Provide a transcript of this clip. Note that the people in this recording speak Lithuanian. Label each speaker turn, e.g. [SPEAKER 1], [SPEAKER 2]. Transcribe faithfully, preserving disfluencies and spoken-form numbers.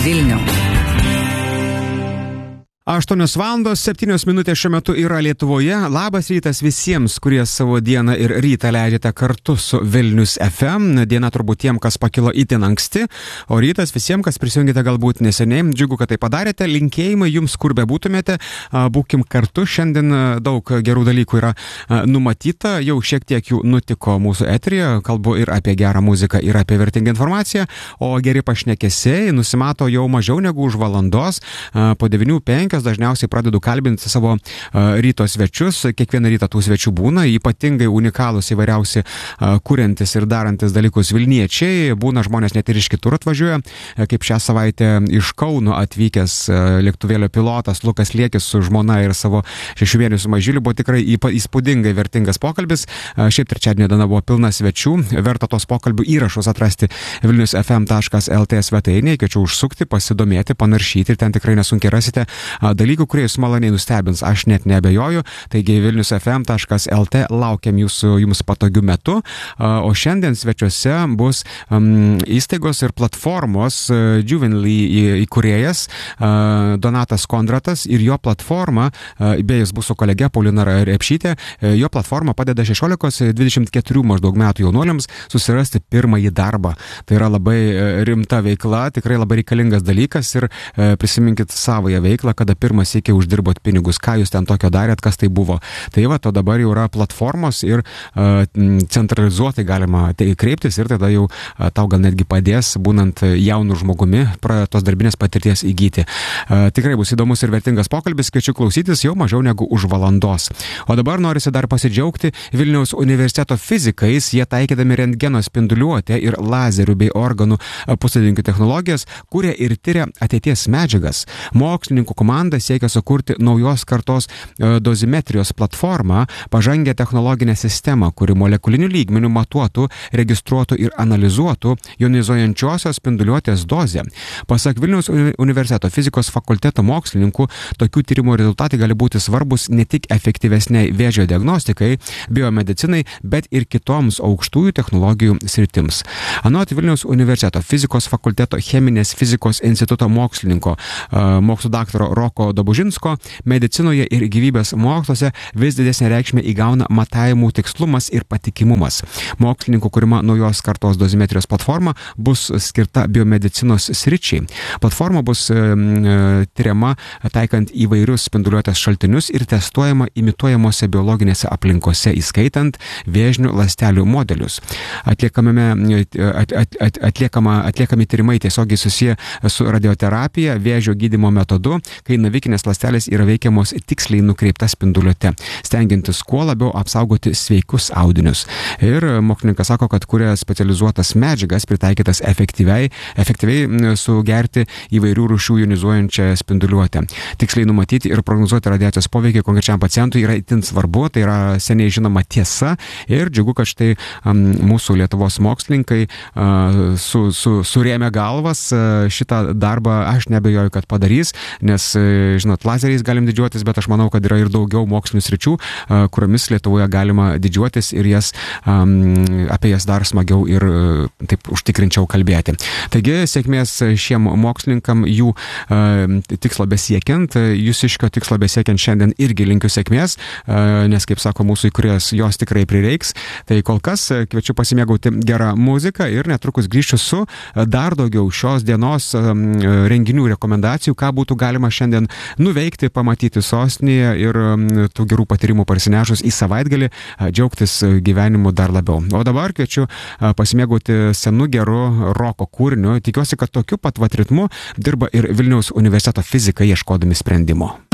[SPEAKER 1] Vilnių.
[SPEAKER 2] aštuonios valandos septynios minutės šiuo metu yra Lietuvoje. Labas rytas visiems, kurie savo dieną ir rytą leidžiate kartu su Vilnius F M. Diena turbūt tiem, kas pakilo itin anksti, o rytas visiems, kas prisijungėte galbūt neseniai. Džiugu, kad tai padarėte. Linkėjimai jums, kur be būtumėte. Būkim kartu. Šiandien daug gerų dalykų yra numatyta. Jau šiek tiek jų nutiko mūsų eteryje. Kalbu ir apie gerą muziką, ir apie vertingą informaciją. O geri pašnekesiai nusimato jau mažiau negu už valandos. Po devynių penkios dažniausiai pradedu kalbinti savo uh, ryto svečius. Kiekvieną rytą tų svečių būna, ypatingai unikalūs įvairiausi uh, kuriantis ir darantis dalykus Vilniečiai. Būna žmonės net ir iš kitur atvažiuoja, kaip šią savaitę iš Kauno atvykęs uh, lėktuvėlio pilotas Lukas Liekis su žmona ir savo šešių mėnesių mažyliu. Buvo tikrai įspūdingai vertingas pokalbis. Uh, šiaip trečiadienio diena buvo pilna svečių. Verta tos pokalbių įrašus atrasti vilnius f m taškas l t svetainėje. Kviečiu užsukti, pasidomėti, panaršyti ir ten tikrai nesunkiai rasite dalykų, kurie jūs maloniai nustebins, aš net neabejoju. Taigi vilnius f m taškas l t laukiam jūsų jums patogiu metu. O šiandien svečiuose bus um, įstaigos ir platformos uh, Juvenly įkūrėjas uh, Donatas Kondratas ir jo platforma, uh, beje, jis bus su kolege Paulina Repšytė, uh, jo platforma padeda šešiolikos dvidešimt keturių maždaug metų jaunuoliams susirasti pirmąjį darbą. Tai yra labai uh, rimta veikla, tikrai labai reikalingas dalykas ir uh, prisiminkit savoją veiklą, kada pirmas iki uždirbot pinigus, ką jūs ten tokio darėt, kas tai buvo. Tai va, to dabar jau yra platformos ir uh, centralizuotai galima tai kreiptis ir tada jau uh, tau gal netgi padės, būnant jaunų žmogumi, pra, tos darbinės patirties įgyti. Uh, tikrai bus įdomus ir vertingas pokalbis, kviečiu klausytis jau mažiau negu už valandos. O dabar norisi dar pasidžiaugti Vilniaus universiteto fizikais, jie taikydami rentgeno spinduliuotę ir lazerių bei organų puslaidininkių technologijas, kuria ir tyria ateities medžiagas. Mokslininkų komanda siekia sukurti naujos kartos dozimetrijos platformą, pažangę technologinę sistemą, kuri molekuliniu lygmeniu matuotų, registruotų ir analizuotų jonizuojančiosios spinduliuotės dozę. Pasak Vilniaus universiteto fizikos fakulteto mokslininkų, tokių tyrimų rezultatai gali būti svarbus ne tik efektyvesniai vėžio diagnostikai, biomedicinai, bet ir kitoms aukštųjų technologijų sritims. Anot Vilniaus universiteto fizikos fakulteto cheminės fizikos instituto mokslininko, mokslo daktaro Roko Dobužinsko, medicinoje ir gyvybės moksluose vis didesnė reikšmė įgauna matavimų tikslumas ir patikimumas. Mokslininkų kūrima naujos kartos dozimetrijos platforma bus skirta biomedicinos sričiai. Platforma bus e, tyriama taikant įvairius spinduliuotės šaltinius ir testuojama imituojamose biologinėse aplinkose, įskaitant vėžinių ląstelių modelius. Atliekamame, at, at, at, atliekama, atliekami tyrimai tiesiogiai susiję su radioterapija, vėžio gydymo metodu, kai navikinės ląstelės yra veikiamos tiksliai nukreipta spinduliuote, stengiantis kuo labiau apsaugoti sveikus audinius. Ir mokslininkas sako, kad kuria specializuotas medžiagas pritaikytas efektyviai, efektyviai sugerti įvairių rūšių jonizuojančią spinduliuotę. Tiksliai numatyti ir prognozuoti radiacijos poveikį konkrečiam pacientui yra itin svarbu, tai yra seniai žinoma tiesa ir džiugu, kad štai um, mūsų Lietuvos mokslininkai uh, su, su, surėmė galvas uh, šitą darbą, aš nebejoju, kad padarys, nes, žinot, lazeriais galim didžiuotis, bet aš manau, kad yra ir daugiau mokslinių sričių, kuriomis Lietuvoje galima didžiuotis ir jas, apie jas dar smagiau ir taip užtikrinčiau kalbėti. Taigi, sėkmės šiem mokslininkam jų tikslo besiekiant, jūsiškio tikslo besiekiant šiandien irgi linkiu sėkmės, nes, kaip sako mūsų įkūrėjas, jos tikrai prireiks. Tai kol kas kviečiu pasimėgauti gerą muziką ir netrukus grįšiu su dar daugiau šios dienos renginių rekomendacijų, ką būtų galima šiandien nuveikti, pamatyti sostinėje ir tų gerų patyrimų parsinešus į savaitgalį, džiaugtis gyvenimu dar labiau. O dabar kviečiu pasimėgauti senu geru roko kūriniu. Tikiuosi, kad tokiu pat vat ritmu dirba ir Vilniaus universiteto fizikai ieškodami sprendimo.